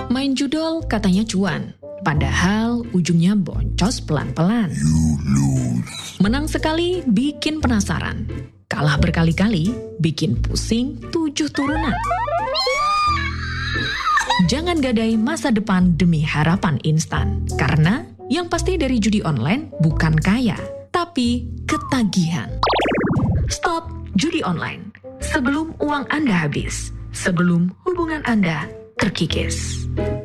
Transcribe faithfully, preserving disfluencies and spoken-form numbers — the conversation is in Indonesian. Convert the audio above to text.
Main judol katanya cuan, padahal ujungnya boncos pelan-pelan. Menang sekali bikin penasaran, kalah berkali-kali bikin pusing tujuh turunan. Jangan gadai masa depan demi harapan instan, karena yang pasti dari judi online bukan kaya, tapi ketagihan. Stop judi online sebelum uang Anda habis, sebelum hubungan Anda terkikis.